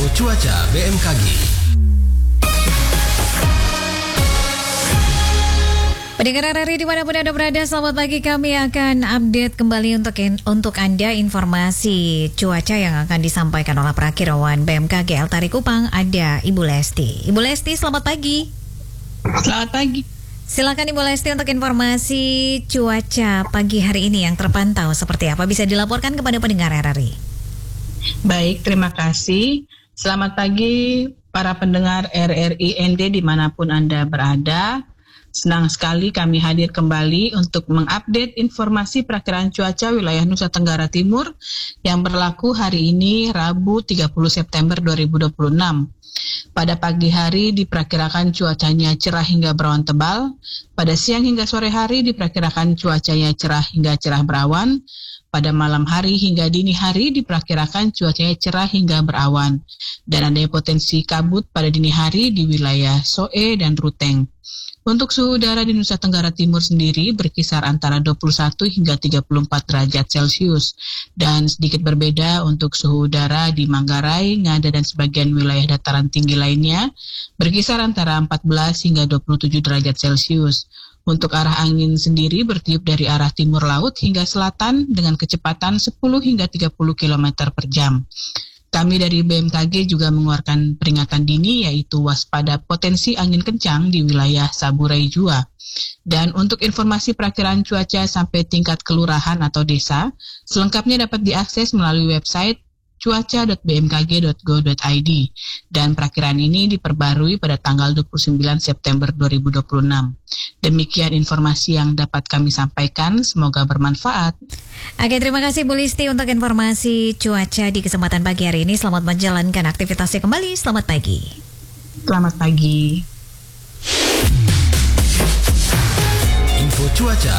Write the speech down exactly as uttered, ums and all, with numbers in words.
cuaca B M K G. Pendengar R R I dimanapun Anda berada, selamat pagi. Kami akan update kembali untuk untuk Anda informasi cuaca yang akan disampaikan oleh Prakirawan B M K G L Tarikupang. Ada Ibu Lesti. Ibu Lesti, selamat pagi. Selamat pagi. Silakan Ibu Lesti untuk informasi cuaca pagi hari ini yang terpantau seperti apa, bisa dilaporkan kepada pendengar R R I. Baik, terima kasih. Selamat pagi para pendengar R R I N D dimanapun Anda berada. Senang sekali kami hadir kembali untuk mengupdate informasi perakiraan cuaca wilayah Nusa Tenggara Timur yang berlaku hari ini Rabu tiga puluh September dua ribu dua puluh enam. Pada pagi hari diperkirakan cuacanya cerah hingga berawan tebal. Pada siang hingga sore hari diperkirakan cuacanya cerah hingga cerah berawan. Pada malam hari hingga dini hari diperkirakan cuacanya cerah hingga berawan. Dan ada potensi kabut pada dini hari di wilayah Soe dan Ruteng. Untuk suhu udara di Nusa Tenggara Timur sendiri berkisar antara dua puluh satu hingga tiga puluh empat derajat Celcius. Dan sedikit berbeda untuk suhu udara di Manggarai, Ngada, dan sebagian wilayah dataran tinggi lainnya berkisar antara empat belas hingga dua puluh tujuh derajat Celcius. Untuk arah angin sendiri bertiup dari arah timur laut hingga selatan dengan kecepatan sepuluh hingga tiga puluh kilometer per jam. Kami dari B M K G juga mengeluarkan peringatan dini yaitu waspada potensi angin kencang di wilayah Saburai Jua. Dan untuk informasi perakiraan cuaca sampai tingkat kelurahan atau desa, selengkapnya dapat diakses melalui website cuaca dot b m k g dot go dot i d. Dan perakiraan ini diperbarui pada tanggal dua puluh sembilan September dua ribu dua puluh enam. Demikian informasi yang dapat kami sampaikan, semoga bermanfaat. Oke, terima kasih Bu Listi untuk informasi cuaca di kesempatan pagi hari ini. Selamat menjalankan aktivitasnya kembali. Selamat pagi. Selamat pagi. Info cuaca